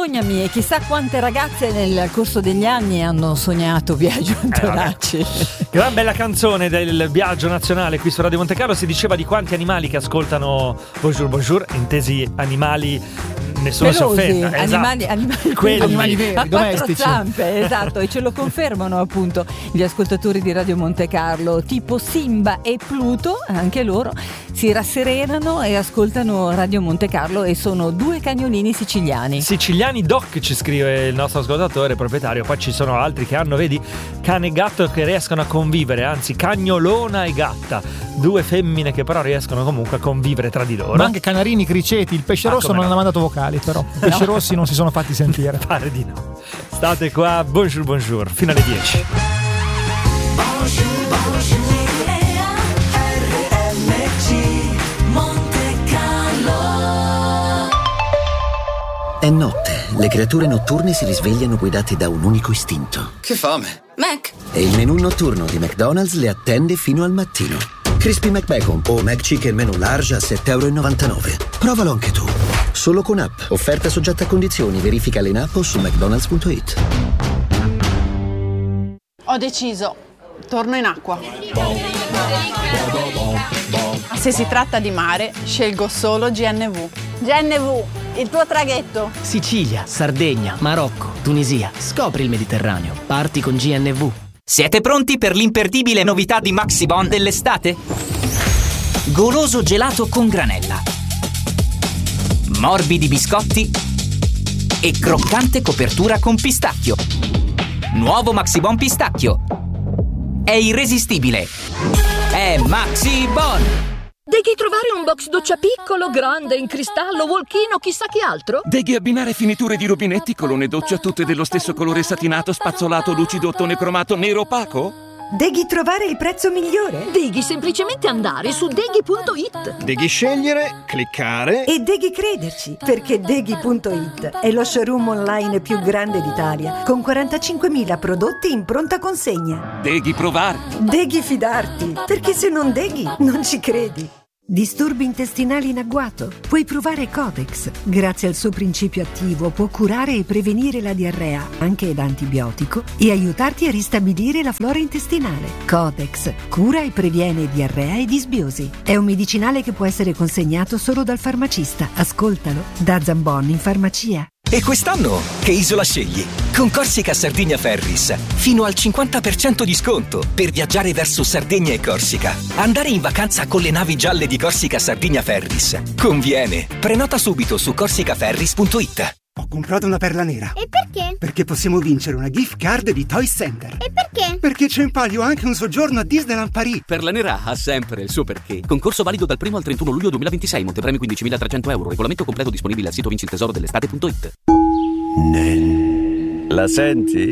sognami, e chissà quante ragazze nel corso degli anni hanno sognato Biagio Antonacci. Gran bella canzone del Viaggio Nazionale qui su Radio Monte Carlo. Si diceva di quanti animali che ascoltano Bonjour Bonjour, intesi animali, nessuno si offenda, animali veri, a domestici. quattro zampe, esatto, e ce lo confermano appunto gli ascoltatori di Radio Monte Carlo, tipo Simba e Pluto. Anche loro si rasserenano e ascoltano Radio Monte Carlo, e sono due cagnolini siciliani. Siciliani doc, ci scrive il nostro ascoltatore proprietario. Poi ci sono altri che hanno, vedi, cane e gatto che riescono a convivere, anzi cagnolona e gatta, due femmine che però riescono comunque a convivere tra di loro. Ma anche canarini, criceti. Il pesce rosso non ha mandato vocali, però i pesci rossi non si sono fatti sentire. Pare di no. State qua, Bonjour Bonjour, fino alle 10. Bonjour, bonjour. È notte, le creature notturne si risvegliano guidate da un unico istinto. Che fame! Mac! E il menù notturno di McDonald's le attende fino al mattino. Crispy McBacon o McChicken Menu Large a €7,99. Provalo anche tu. Solo con app. Offerta soggetta a condizioni. Verifica in app o su mcdonalds.it. Ho deciso. Torno in acqua. Se si tratta di mare, scelgo solo GNV. GNV, il tuo traghetto. Sicilia, Sardegna, Marocco, Tunisia. Scopri il Mediterraneo. Parti con GNV. Siete pronti per l'imperdibile novità di Maxibon dell'estate? Goloso gelato con granella, morbidi biscotti e croccante copertura con pistacchio. Nuovo Maxibon pistacchio. È irresistibile. È Maxibon! Devi trovare un box doccia piccolo, grande, in cristallo, walk-in o chissà che altro? Devi abbinare finiture di rubinetti, colonne doccia tutte dello stesso colore satinato, spazzolato, lucido, ottone cromato, nero opaco? Devi trovare il prezzo migliore? Devi semplicemente andare su deghi.it. Devi scegliere, cliccare e devi crederci, perché deghi.it è lo showroom online più grande d'Italia, con 45.000 prodotti in pronta consegna. Devi provare. Devi fidarti, perché se non deghi, non ci credi. Disturbi intestinali in agguato? Puoi provare Codex. Grazie al suo principio attivo può curare e prevenire la diarrea, anche da antibiotico, e aiutarti a ristabilire la flora intestinale. Codex cura e previene diarrea e disbiosi. È un medicinale che può essere consegnato solo dal farmacista. Ascoltalo da Zambon in farmacia. E quest'anno che isola scegli? Con Corsica Sardigna Ferris fino al 50% di sconto per viaggiare verso Sardegna e Corsica. Andare in vacanza con le navi gialle di Corsica Sardigna Ferris conviene. Prenota subito su corsicaferris.it. Ho comprato una perla nera. E perché? Perché possiamo vincere una gift card di Toy Center. E perché? Perché c'è in palio anche un soggiorno a Disneyland Paris. Perla nera ha sempre il suo perché. Concorso valido dal 1 al 31 luglio 2026. Montepremi 15.300 euro. Regolamento completo disponibile al sito vinciltesoro-dell'estate.it. Nen. La senti?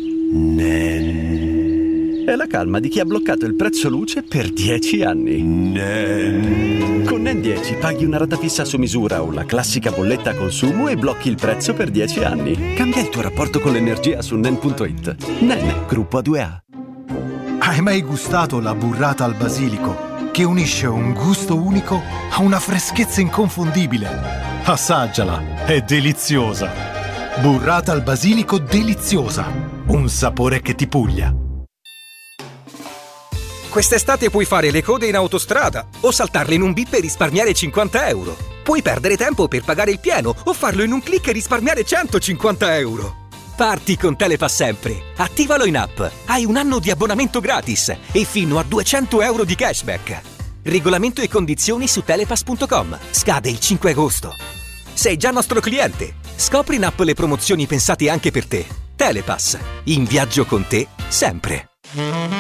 Nen. È la calma di chi ha bloccato il prezzo luce per 10 anni. Nen. Con Nen 10 paghi una rata fissa su misura o la classica bolletta a consumo e blocchi il prezzo per 10 anni. Cambia il tuo rapporto con l'energia su nen.it. Nen, gruppo A2A. Hai mai gustato la burrata al basilico, che unisce un gusto unico a una freschezza inconfondibile? Assaggiala, è deliziosa. Burrata al basilico deliziosa, un sapore che ti puglia. Quest'estate puoi fare le code in autostrada o saltarle in un bip e risparmiare 50 euro. Puoi perdere tempo per pagare il pieno o farlo in un click e risparmiare 150 euro. Parti con Telepass sempre. Attivalo in app. Hai un anno di abbonamento gratis e fino a 200 euro di cashback. Regolamento e condizioni su telepass.com. Scade il 5 agosto. Sei già nostro cliente. Scopri in app le promozioni pensate anche per te. Telepass. In viaggio con te sempre.